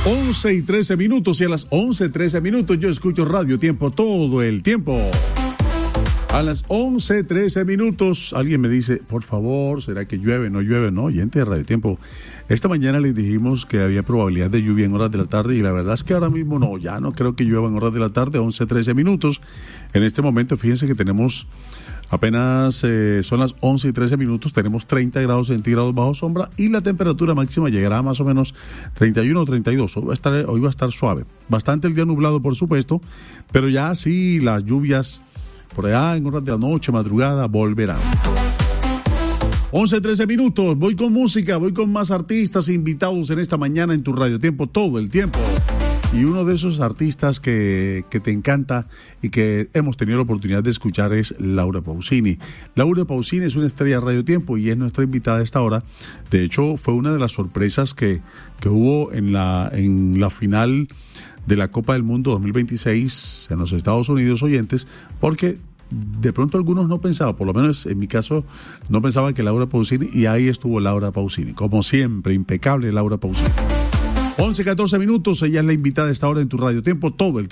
11:13 y a las 11:13 yo escucho Radio Tiempo todo el tiempo. A las 11:13 alguien me dice, por favor, ¿será que llueve? No llueve, no, oyente de Radio Tiempo. Esta mañana les dijimos que había probabilidad de lluvia en horas de la tarde y la verdad es que ahora mismo no, ya no creo que llueva en horas de la tarde, 11:13. En este momento, fíjense que tenemos apenas, son las 11:13, tenemos 30 grados centígrados bajo sombra y la temperatura máxima llegará a más o menos 31 o 32. Hoy va a estar suave. Bastante el día nublado, por supuesto, pero ya sí las lluvias por allá en horas de la noche, madrugada, volverán. 11:13, voy con música, voy con más artistas invitados en esta mañana en tu Radio Tiempo todo el tiempo. Y uno de esos artistas que te encanta y que hemos tenido la oportunidad de escuchar es Laura Pausini. Laura Pausini es una estrella de Radio Tiempo y es nuestra invitada a esta hora. De hecho, fue una de las sorpresas que hubo en la final de la Copa del Mundo 2026 en los Estados Unidos, oyentes, porque de pronto algunos no pensaban, por lo menos en mi caso, no pensaban que Laura Pausini, y ahí estuvo Laura Pausini, como siempre, impecable Laura Pausini. 11:14, ella es la invitada a esta hora en tu Radio Tiempo todo el tiempo.